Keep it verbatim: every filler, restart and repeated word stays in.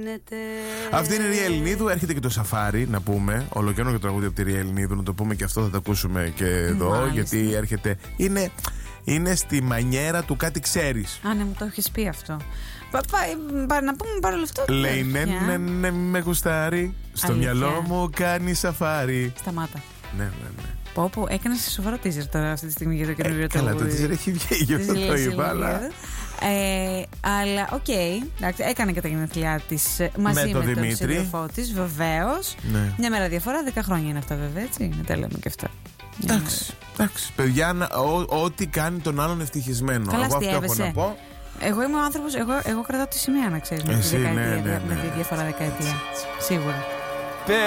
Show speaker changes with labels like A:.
A: γίνεται.
B: Αυτή είναι η Ρία Ελληνίδου. Έρχεται και το Σαφάρι, να πούμε. Ολοκαίνουργιο τραγούδι από τη Ρία Ελληνίδου. Να το πούμε και αυτό, θα το ακούσουμε και εδώ. Μάλιστα. Γιατί έρχεται. Είναι, είναι στη μανιέρα του κάτι ξέρεις.
A: Α, ναι, μου το έχεις πει αυτό. Πα, πα, πα, να πούμε παρόλο αυτό.
B: Λέει ναι, ναι, ναι, με γουστάρει. Στο αλήθεια. Μυαλό μου κάνει σαφάρι.
A: Σταμάτα.
B: Ναι, ναι, ναι.
A: Πω, πω, έκανες σοβαρό teaser τώρα αυτή τη στιγμή για το καινούριο
B: ε,
A: τραγούδι.
B: Καλά, το teaser έχει βγει, γι' αυτό το είπα. Αλλά,
A: ε, αλλά οκ, okay, έκανε και τα γενέθλιά της μαζί με, με τον σύντροφό της, βεβαίως.
B: Ναι.
A: Μια μέρα διαφορά, δέκα χρόνια είναι αυτά, βέβαια, έτσι. Να τα λέμε και αυτά.
B: Εντάξει, εντάξει. Παιδιά, ό,τι κάνει τον άλλον ευτυχισμένο.
A: Καλά,
B: εγώ αυτό έχω να πω.
A: Εγώ είμαι ο άνθρωπος, εγώ, εγώ κρατάω τη σημαία, να ξέρεις, με τη
B: ναι, ναι, ναι,
A: διαφορά δεκαετία. Σίγουρα.